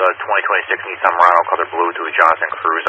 2026 Nissan Murano color blue to a Johnson Cruiser.